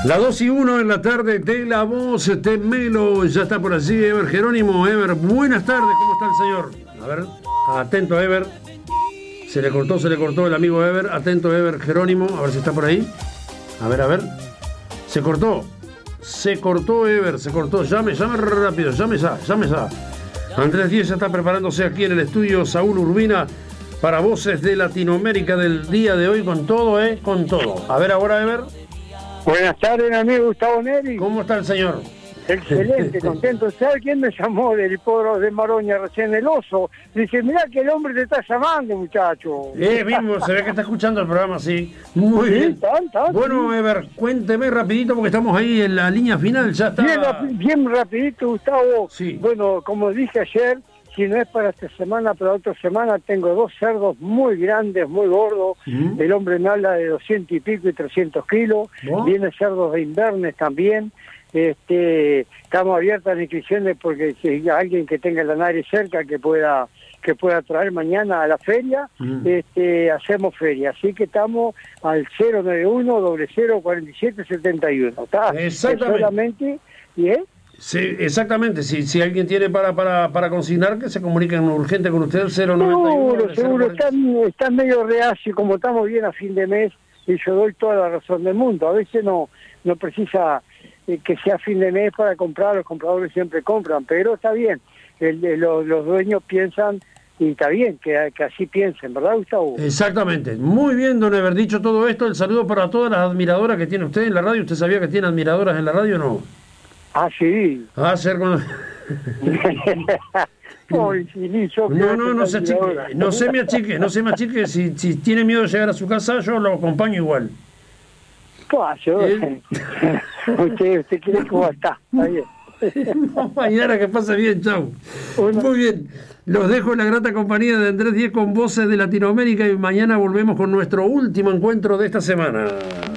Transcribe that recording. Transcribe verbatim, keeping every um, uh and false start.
Las dos y uno en la tarde de La Voz de Melo. Ya está por allí Ever Jerónimo. Ever, buenas tardes, ¿cómo está el señor? A ver, atento Ever. Se le cortó, se le cortó el amigo Ever. Atento Ever Jerónimo, a ver si está por ahí. A ver, a ver. Se cortó. Se cortó Ever, se cortó. Llame, llame rápido, llame ya, llame ya. Andrés Díez ya está preparándose aquí en el estudio. Saúl Urbina para Voces de Latinoamérica del día de hoy con todo, ¿eh? Con todo. A ver ahora, Ever. Buenas tardes, amigo Gustavo Neri. ¿Cómo está el señor? Excelente, contento. ¿Sabes quién me llamó del hipódromo de Maroña recién? El Oso. Dice, mirá que el hombre te está llamando, muchacho. Eh, mismo, se ve que está escuchando el programa, sí. Muy Sí, bien. tan, tan, Bueno, sí. Ever, cuénteme rapidito porque estamos ahí en la línea final, ya está. Bien, rapi- bien rapidito, Gustavo. Sí. Bueno, como dije ayer, si no es para esta semana, para otra semana, tengo dos cerdos muy grandes, muy gordos. Mm. El hombre me habla de doscientos y pico y trescientos kilos. ¿Vos? Vienen cerdos de Invernes también. Este, estamos abiertas a inscripciones porque si hay alguien que tenga la nariz cerca que pueda que pueda traer mañana a la feria, Mm. este, hacemos feria. Así que estamos al cero nueve uno, cero cero, cuatro siete, siete uno. ¿Está? Exactamente. Solamente, ¿bien? Sí, exactamente. Si, si alguien tiene para, para, para consignar, que se comuniquen urgente con usted, cero noventa y uno. Seguro, seguro, están, están medio reacio, como estamos bien a fin de mes, y yo doy toda la razón del mundo. A veces no, no precisa eh, que sea fin de mes para comprar, los compradores siempre compran, pero está bien, el, el- los, los dueños piensan, y está bien que, que así piensen, ¿verdad, Gustavo? Exactamente. Muy bien, don Ever. Dicho todo esto, el saludo para todas las admiradoras que tiene usted en la radio. ¿Usted sabía que tiene admiradoras en la radio o no? Ah, sí. Ah, ser con... Ay, sí, ni yo No, creo no, que no está se achique, ahora. no se me achique, no se me achique. Si, si tiene miedo de llegar a su casa, yo lo acompaño igual. Paso. ¿Eh? usted, usted quiere cómo está, está bien. Mañana que pase bien, chau. Bueno. Muy bien, los dejo en la grata compañía de Andrés Díez con Voces de Latinoamérica y mañana volvemos con nuestro último encuentro de esta semana.